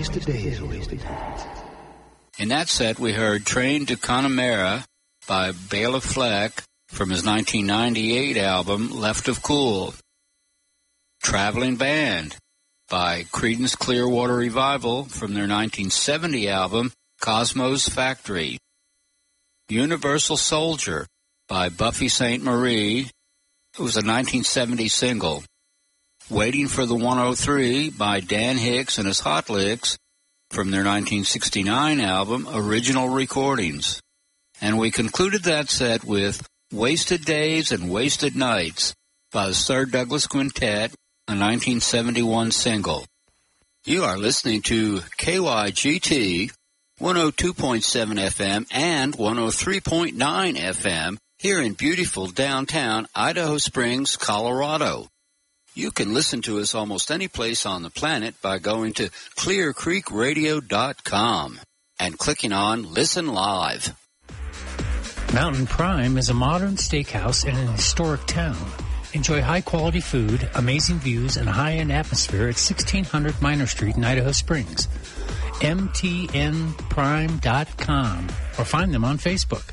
wasted days, wasted nights. In that set, we heard Train to Connemara by Bela Fleck from his 1998 album, Left of Cool. Traveling Band by Creedence Clearwater Revival from their 1970 album, Cosmo's Factory. Universal Soldier by Buffy St. Marie. It was a 1970 single. Waiting for the 103 by Dan Hicks and his Hot Licks from their 1969 album, Original Recordings. And we concluded that set with Wasted Days and Wasted Nights by the Sir Douglas Quintet, a 1971 single. You are listening to KYGT 102.7 FM and 103.9 FM here in beautiful downtown Idaho Springs, Colorado. You can listen to us almost any place on the planet by going to clearcreekradio.com and clicking on Listen Live. Mountain Prime is a modern steakhouse in an historic town. Enjoy high-quality food, amazing views, and a high-end atmosphere at 1600 Minor Street in Idaho Springs. MTNPrime.com or find them on Facebook.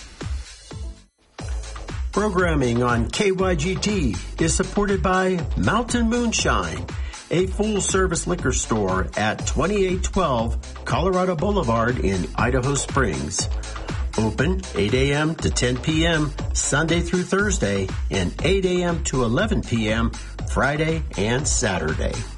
Programming on KYGT is supported by Mountain Moonshine, a full-service liquor store at 2812 Colorado Boulevard in Idaho Springs. Open 8 a.m. to 10 p.m. Sunday through Thursday and 8 a.m. to 11 p.m. Friday and Saturday.